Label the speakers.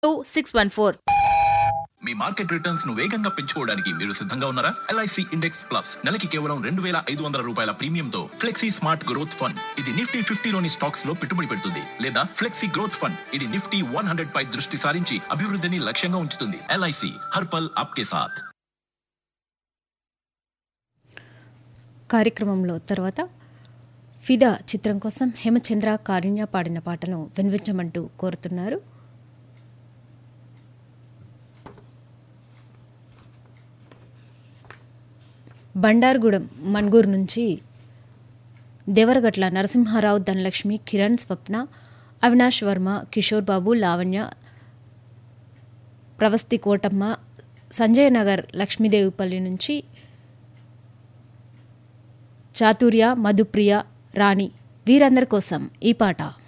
Speaker 1: 614.
Speaker 2: మీ market returns ను వేగంగా పెంచుకోవడానికి మీరు సిద్ధంగా ఉన్నారా? LIC ఇండెక్స్ ప్లస్ నెలకి కేవలం 2,500 రూపాయల ప్రీమియంతో ఫ్లెక్సీ స్మార్ట్ గ్రోత్ ఫండ్. ఇది నిఫ్టీ 50లోని స్టాక్స్ లో పెట్టుబడి పెడుతుంది. లేదా ఫ్లెక్సీ గ్రోత్ ఫండ్, ఇది నిఫ్టీ 100 పై దృష్టి సారించి అభివృద్ధిని లక్ష్యంగా ఉంచుతుంది. LIC హర్ పల్ ఆప్కే సాథ్.
Speaker 3: కార్యక్రమంలో తర్వాత ఫిదా చిత్రం కోసం హేమచంద్ర కారుణ్య పాడిన పాటను వినిపించమంటూ కోరుతున్నారు. బండార్గూడెం మన్గూరు నుంచి దేవరగట్ల నరసింహారావు, ధనలక్ష్మి, కిరణ్, స్వప్న, అవినాష్ వర్మ, కిషోర్ బాబు, లావణ్య, ప్రవస్తి కోటమ్మ, సంజయ్ నగర్ లక్ష్మీదేవిపల్లి నుంచి చాతుర్య, మధుప్రియ, రాణి వీరందరి కోసం ఈ పాట.